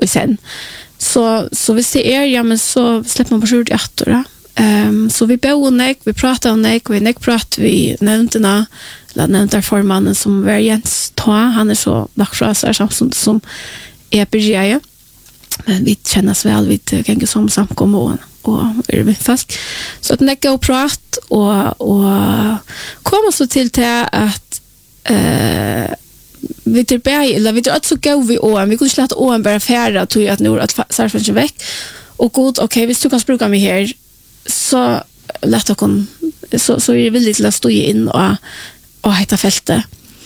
och sen så vi ser ja men så släpper man på skjort efter så vi bor nek, vi pratar om nek, vi pratar vi nämnderna eller nämndar formannen som var Jens Ta, han så lackfrasar samtidigt som börjar men vi kännas väl vi kan som samkomma och vi fast så att näcka och prat och komma så till att vi till berg eller vi att så går vi vi kunde släta ån bara färra tror jag att nu att surfen är väck och god okej vi kan bruka mig här så lätt att kon så är väldigt lätt att stå in och hitta fältet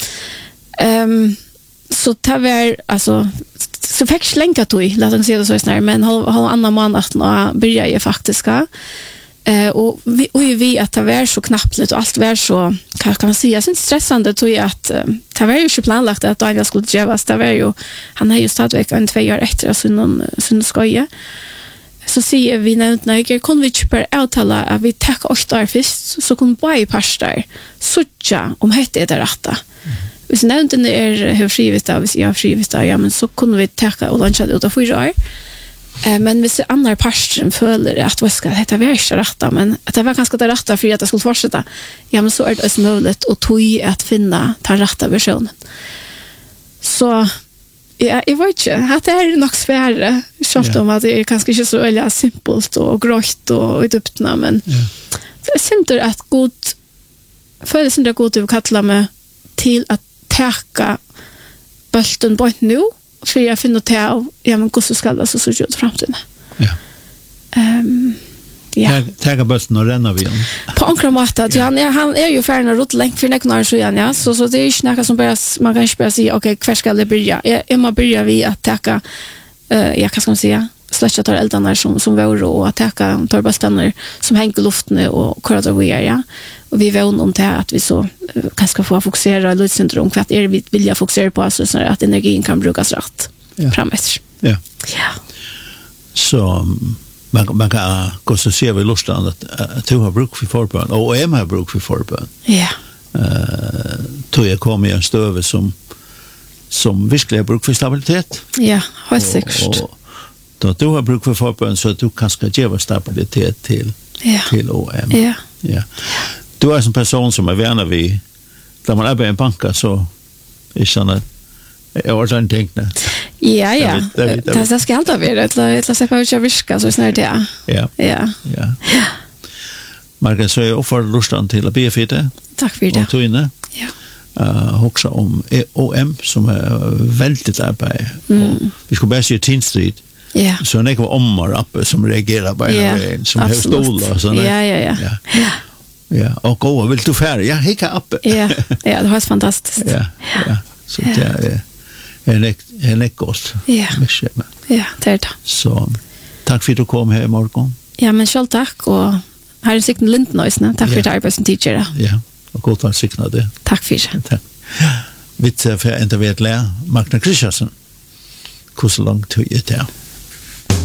så tar vi alltså så fick slänka tog låt oss säga det så snär men har annan månad och börjar ju faktiskt och vi att det var så knappt och allt var så kan man säga så stressande tror jag att det var ju inte planlagt att Daniel skulle göras det var ju han har ju stadigt en 2 år efter så skoja så ser vi när kan vi inte uttala att vi tar 8 år först så kan bara pastor så om hette det rätta hvis nevnten hur frivilligt av, hvis jag frivilligt av, ja, men så kunde vi täcka och luncha ut av 4 år. Men hvis andra parten føler att vad ska det vara så rätta, men att det var ganska det rätta för att det skulle fortsätta. Ja, men så är det möjligt och tog att finna ta rätta versionen. Så ja, jag vet inte, att det är nog svårare. Självt om att det är kanske inte så väldigt simpelt och grått och utöppna, men det är synd att god för det synd att god att kalla mig till att täcka bulten på nu för jag finner till ja men hur ska det så ut framtiden. Ja. Ja. Täcka bulten och renna vi. På ankramata han är ju färdig att rulla länk för några så igen ja så det är ju snacka som bara man kan inte bara säga okej kvar ska det börja. Jag måste börja vi att täcka jag kan ska säga släcka tar eldarna som var och attacka torbastannar som hänger i luften och köra vi ja. Och vi vet om det att vi så kanske få fokusera lutsyndrom för att vi vill fokusera på alltså så att energin kan brukas rätt framåt. Ja. Ja. Så man kan gå så ser vi lustan att du har bruk för förbön och är har bruk för förbön. Ja. Då jag kommer en stöve som verkligen har bruk för stabilitet. Ja, har säkert. Då du har bruk för förbön så att du kan ska ge stabilitet till OM. Ja. Ja. Du är en person som är vana vid där man arbetar i en banka så är såna jag har inte tänkt det. Ja. Det ska alltid vara det. Jag ska inte viska så snart det. Ja. Margaret så är offer lustan till att be för det. Tack för det. Och tog inne. Ja. Också om OM som är väldigt arbete. Vi ska bara se Tinstrid. Ja. Så när det var ommar uppe som reagerar på en som har stolar och sånt. Ja. Ja, och gå vill du färja? Ja, hicka uppe. Ja, det var fantastiskt. Ja. Så det är läckert. Ja. Ja, det är det. Så tack för att du kom här i morgon. Ja, men själv tack och här är Signe Lindnöjsne. Tack för att du är som teacher. Ja, och gott att Signe det. Tack för det. Tack. Vitt för att inte vet lära Magna Kristiansen. Hur så långt är det?